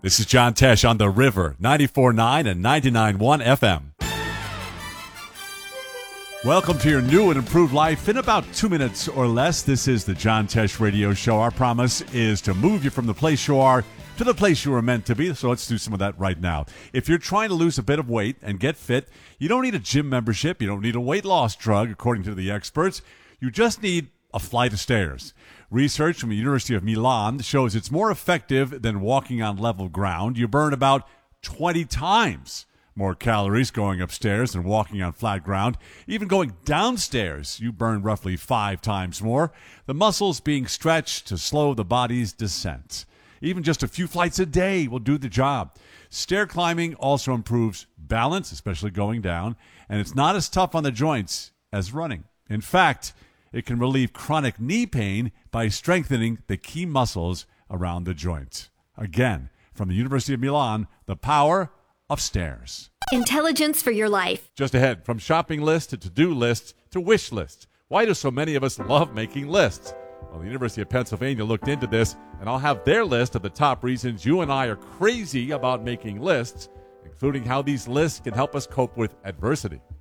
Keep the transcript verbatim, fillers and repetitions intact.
This is John Tesh on The River, ninety-four point nine and ninety-nine point one F M. Welcome to your new and improved life in about two minutes or less. This is the John Tesh Radio Show. Our promise is to move you from the place you are to the place you were meant to be. So let's do some of that right now. If you're trying to lose a bit of weight and get fit, you don't need a gym membership. You don't need a weight loss drug, according to the experts. You just need a flight of stairs. Research from the University of Milan shows it's more effective than walking on level ground. You burn about twenty times more calories going upstairs than walking on flat ground. Even going downstairs, you burn roughly five times more. The muscles being stretched to slow the body's descent. Even just a few flights a day will do the job. Stair climbing also improves balance, especially going down, and it's not as tough on the joints as running. In fact, it can relieve chronic knee pain by strengthening the key muscles around the joint. Again, from the University of Milan, the power of stairs. Intelligence for your life. Just ahead, from shopping lists to to-do lists to wish lists. Why do so many of us love making lists? Well, the University of Pennsylvania looked into this, and I'll have their list of the top reasons you and I are crazy about making lists, including how these lists can help us cope with adversity.